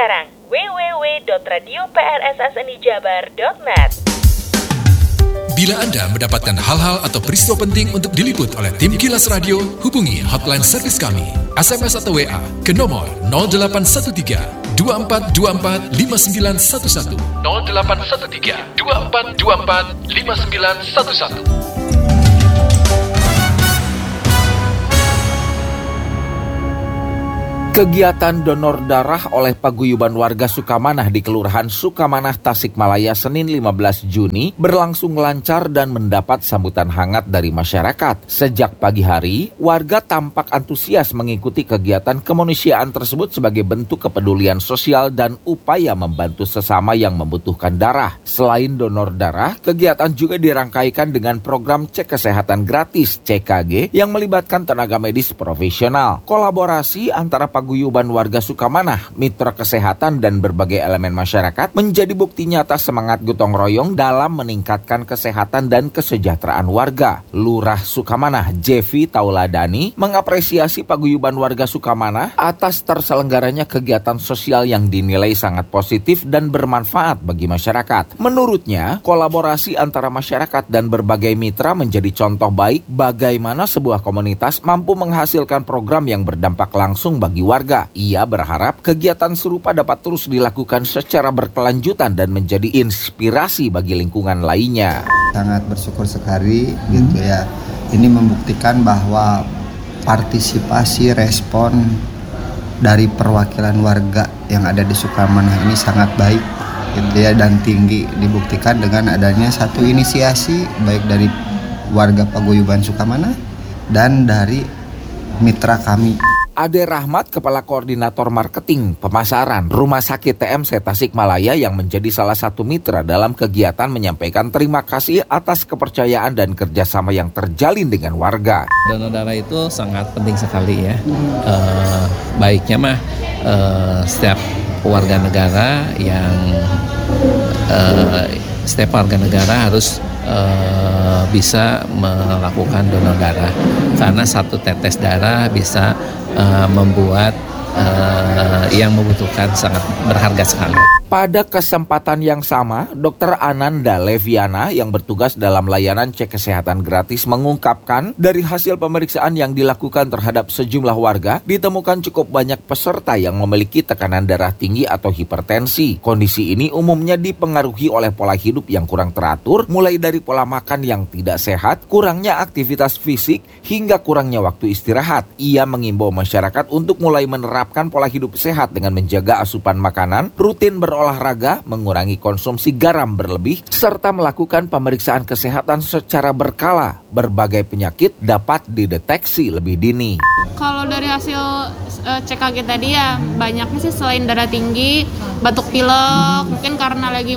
sekarang www.radioprssnijabar.net. Bila Anda mendapatkan hal-hal atau peristiwa penting untuk diliput oleh tim Kilas Radio, hubungi hotline servis kami, SMS atau WA ke nomor 0813 2424 5911 0813 2424 5911. Kegiatan donor darah oleh paguyuban warga Sukamanah di Kelurahan Sukamanah, Tasikmalaya, Senin 15 Juni berlangsung lancar dan mendapat sambutan hangat dari masyarakat. Sejak pagi hari, warga tampak antusias mengikuti kegiatan kemanusiaan tersebut sebagai bentuk kepedulian sosial dan upaya membantu sesama yang membutuhkan darah. Selain donor darah, kegiatan juga dirangkaikan dengan program cek kesehatan gratis (CKG) yang melibatkan tenaga medis profesional. Kolaborasi antara paguyuban warga Sukamanah, mitra kesehatan dan berbagai elemen masyarakat menjadi bukti nyata semangat gotong royong dalam meningkatkan kesehatan dan kesejahteraan warga. Lurah Sukamanah, Jevi Tauladani, mengapresiasi paguyuban warga Sukamanah atas terselenggaranya kegiatan sosial yang dinilai sangat positif dan bermanfaat bagi masyarakat. Menurutnya, kolaborasi antara masyarakat dan berbagai mitra menjadi contoh baik bagaimana sebuah komunitas mampu menghasilkan program yang berdampak langsung bagi warga. Ia berharap kegiatan serupa dapat terus dilakukan secara berkelanjutan dan menjadi inspirasi bagi lingkungan lainnya. Sangat bersyukur sekali gitu ya. Ini membuktikan bahwa partisipasi respon dari perwakilan warga yang ada di Sukamanah ini sangat baik gitu ya, dan tinggi. Dibuktikan dengan adanya satu inisiasi baik dari warga paguyuban Sukamanah dan dari mitra kami. Ade Rahmat, Kepala Koordinator Marketing Pemasaran Rumah Sakit TMC Tasikmalaya yang menjadi salah satu mitra dalam kegiatan, menyampaikan terima kasih atas kepercayaan dan kerjasama yang terjalin dengan warga. Donor darah itu sangat penting sekali ya. Baiknya mah setiap warga negara harus bisa melakukan donor darah, karena satu tetes darah bisa membuat yang membutuhkan sangat berharga sekali. Pada kesempatan yang sama, Dr. Ananda Leviana yang bertugas dalam layanan cek kesehatan gratis mengungkapkan dari hasil pemeriksaan yang dilakukan terhadap sejumlah warga, ditemukan cukup banyak peserta yang memiliki tekanan darah tinggi atau hipertensi. Kondisi ini umumnya dipengaruhi oleh pola hidup yang kurang teratur, mulai dari pola makan yang tidak sehat, kurangnya aktivitas fisik, hingga kurangnya waktu istirahat. Ia mengimbau masyarakat untuk mulai menerapkan pola hidup sehat dengan menjaga asupan makanan, rutin berolahraga, mengurangi konsumsi garam berlebih, serta melakukan pemeriksaan kesehatan secara berkala. Berbagai penyakit dapat dideteksi lebih dini. Kalau dari hasil CKG tadi ya, banyaknya sih selain darah tinggi, batuk pilek, mungkin karena lagi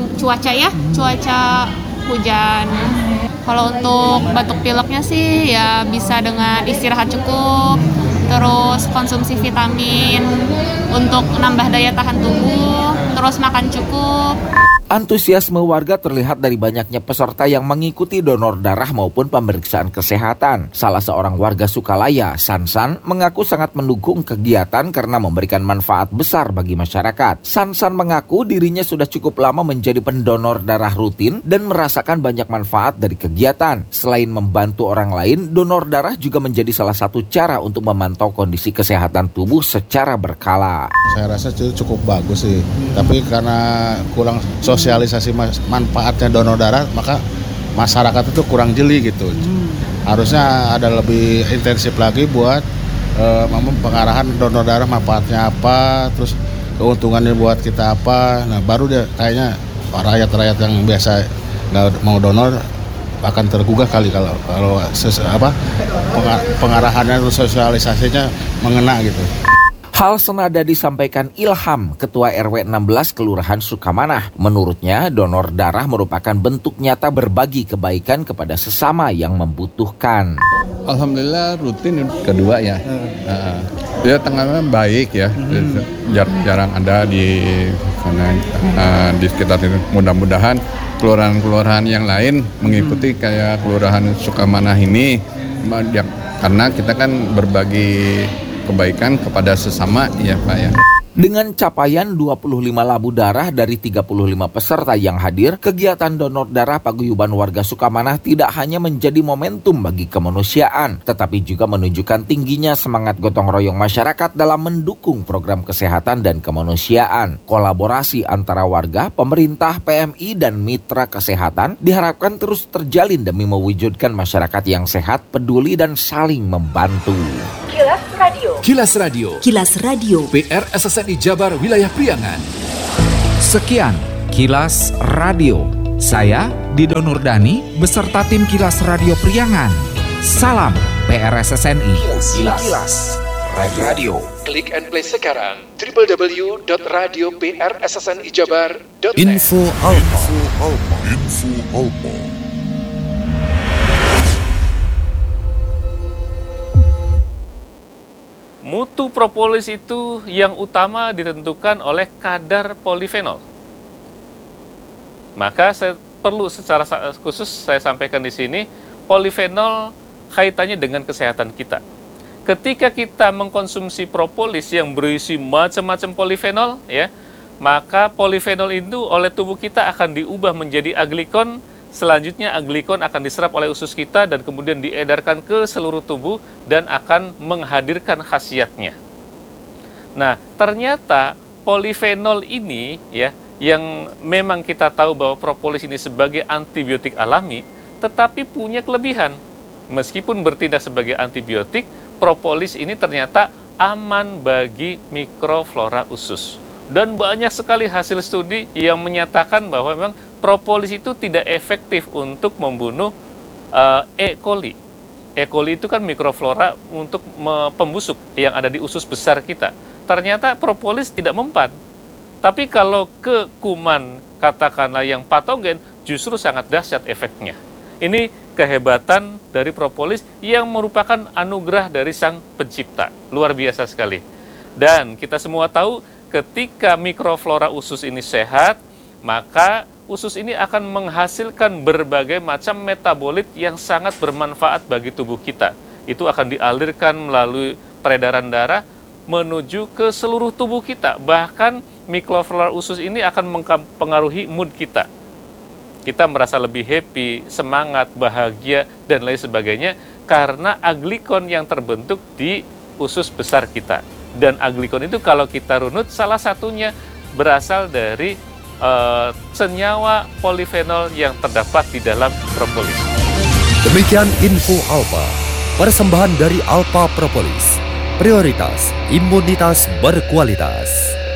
cuaca hujan. Kalau untuk batuk pileknya sih ya bisa dengan istirahat cukup, terus konsumsi vitamin untuk nambah daya tahan tubuh, terus makan cukup. Antusiasme warga terlihat dari banyaknya peserta yang mengikuti donor darah maupun pemeriksaan kesehatan. Salah seorang warga Sukalaya, Sansan, mengaku sangat mendukung kegiatan karena memberikan manfaat besar bagi masyarakat. Sansan mengaku dirinya sudah cukup lama menjadi pendonor darah rutin dan merasakan banyak manfaat dari kegiatan. Selain membantu orang lain, donor darah juga menjadi salah satu cara untuk memantau kondisi kesehatan tubuh secara berkala. Saya rasa itu cukup bagus sih, tapi karena kurang sosialisasi manfaatnya donor darah, maka masyarakat itu kurang jeli gitu. Harusnya ada lebih intensif lagi buat pengarahan donor darah, manfaatnya apa, terus keuntungannya buat kita apa. Nah baru dia kayaknya rakyat-rakyat yang biasa nggak mau donor akan tergugah kali kalau pengarahannya atau sosialisasinya mengena gitu. Hal senada disampaikan Ilham, Ketua RW 16 Kelurahan Sukamanah. Menurutnya, donor darah merupakan bentuk nyata berbagi kebaikan kepada sesama yang membutuhkan. Alhamdulillah rutin kedua ya. Dia tengahnya baik ya. Jarang ada di sekitar itu. Mudah-mudahan kelurahan-kelurahan yang lain mengikuti kayak Kelurahan Sukamanah ini, karena kita kan berbagi kebaikan kepada sesama ya Pak ya. Dengan capaian 25 labu darah dari 35 peserta yang hadir, kegiatan donor darah paguyuban warga Sukamanah tidak hanya menjadi momentum bagi kemanusiaan, tetapi juga menunjukkan tingginya semangat gotong royong masyarakat dalam mendukung program kesehatan dan kemanusiaan. Kolaborasi antara warga, pemerintah, PMI, dan mitra kesehatan diharapkan terus terjalin demi mewujudkan masyarakat yang sehat, peduli, dan saling membantu. Kilas Radio. Kilas Radio. Kilas Radio. PR SSNI Jabar Wilayah Priangan. Sekian Kilas Radio. Saya Dido Nurdani beserta tim Kilas Radio Priangan. Salam PRSSNI. Kilas Radio. Klik and play sekarang www.radioprssnijabar.net. Info Alpa. Mutu propolis itu yang utama ditentukan oleh kadar polifenol. Maka saya perlu secara khusus saya sampaikan di sini, polifenol kaitannya dengan kesehatan kita. Ketika kita mengkonsumsi propolis yang berisi macam-macam polifenol, ya, maka polifenol itu oleh tubuh kita akan diubah menjadi aglikon. Selanjutnya aglikon akan diserap oleh usus kita dan kemudian diedarkan ke seluruh tubuh dan akan menghadirkan khasiatnya. Nah, ternyata polifenol ini ya, yang memang kita tahu bahwa propolis ini sebagai antibiotik alami, tetapi punya kelebihan. Meskipun bertindak sebagai antibiotik, propolis ini ternyata aman bagi mikroflora usus. Dan banyak sekali hasil studi yang menyatakan bahwa memang propolis itu tidak efektif untuk membunuh E. coli. E. coli itu kan mikroflora untuk pembusuk yang ada di usus besar kita. Ternyata propolis tidak mempan. Tapi kalau ke kuman, katakanlah yang patogen, justru sangat dahsyat efeknya. Ini kehebatan dari propolis yang merupakan anugerah dari Sang Pencipta. Luar biasa sekali. Dan kita semua tahu ketika mikroflora usus ini sehat, maka usus ini akan menghasilkan berbagai macam metabolit yang sangat bermanfaat bagi tubuh kita. Itu akan dialirkan melalui peredaran darah menuju ke seluruh tubuh kita. Bahkan mikroflora usus ini akan mempengaruhi mood kita. Kita merasa lebih happy, semangat, bahagia, dan lain sebagainya karena aglikon yang terbentuk di usus besar kita. Dan aglikon itu kalau kita runut, salah satunya berasal dari senyawa polifenol yang terdapat di dalam propolis. Demikian info Alpa, persembahan dari Alpa Propolis, prioritas imunitas berkualitas.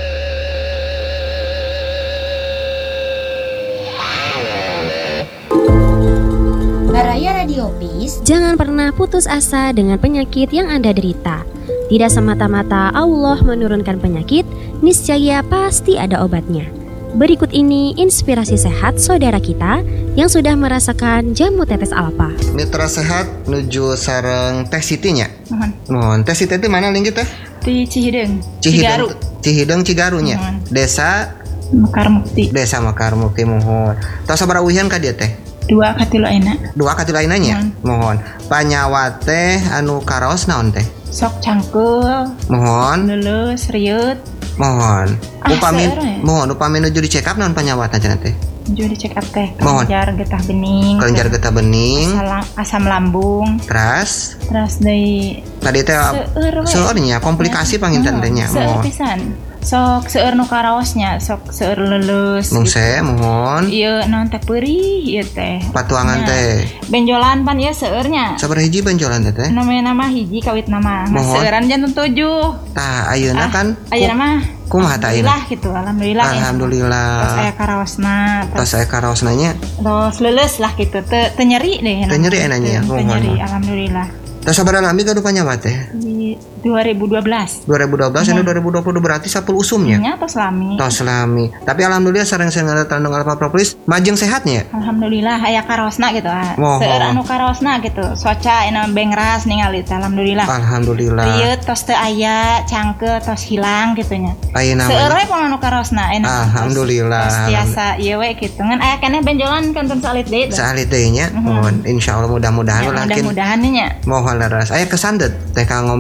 Baraya Radio Peace, jangan pernah putus asa dengan penyakit yang Anda derita. Tidak semata-mata Allah menurunkan penyakit, niscaya pasti ada obatnya. Berikut ini inspirasi sehat saudara kita yang sudah merasakan jamu tetes Alpa. Mitra sehat nuju sareng Teh Siti nya. Mohon. Teh Siti itu mana linggit teh? Di Cihideng. Cihideng Cigarunya. Desa Mekarmukti. Desa Mekarmukti mohon. Tos sabaraha uhian ka dieu teh? 2 katilu aina. 2 katilu aina nya. Mohon. Panyawat teh anu karaos naon teh? Sok cangkeul. Mohon. Leuleus, rieut. Mohon. Upami nuju di check up naon panyawatna cenah teh? Nuju di check up teh. Kelenjar getah bening. Asam lambung. Terus deui tadi teh seueurnya komplikasi panginten teh nya. Seueur pisan. Sok seueur nu karaosnya, sok seueur leuleus. Mungse mohon. Ieu naon teh peurih ieu teh. Patuangan teh. Benjolan pan ieu seueurnya. Sabaraha hiji benjolan teh? Nama hiji kawit nama. Seueuran jantung 7. Tah ayeuna kan. Ayeuna mah kumaha tah ayeuna? Alhamdulillah gitu, alhamdulillah. Tos aya karaosna nya. Tos leuleus lah gitu, teu nyeri deh. Teu nyeri enanya. Teu nyeri, alhamdulillah. Tos sabaraha lami ka panyawat teh? 2012 ini 2020 berarti 10 usumnya. Nya tos lami. Tapi alhamdulillah sareng tandung Alpa Propolis majeng sehatnya. Alhamdulillah aya karosna gitu. Seueur anu karosna gitu. Soca ina bengras ningali alhamdulillah. Rieuh tos teu aya, cangkeul tos hilang gitu nya. Seueur we pun anu karosna alhamdulillah. Tos tiasa ieu we gitu. Ngan aya keneh benjolan kantun salit deui. Salit deui nya. Mohon insyaallah mudah-mudahan nya. Mohon laras aya kesandet teh ka ngomit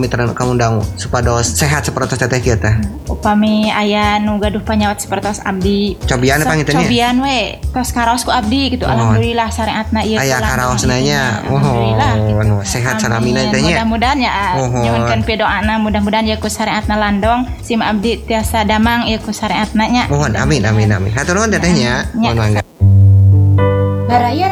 undang-undang supados sehat sapertos teteh kieu teh. Upami aya nu gaduh panyawat sapertos abdi. Cobian apa ngitanya? Cobian we, tos karaos ku abdi gitu. Alhamdulillah syariatna ieu. Aya karaosna nya. Alhamdulillah. Sehat salamina teh nya. Mudah-mudahan ya nyuwunkeun pidoana mudah-mudahan ieu ku syariatna landong sim abdi tiasa damang ieu ku syariatna nya. Mohon amin. Hatur nuhun teteh nya. Mohon mangga. Baraya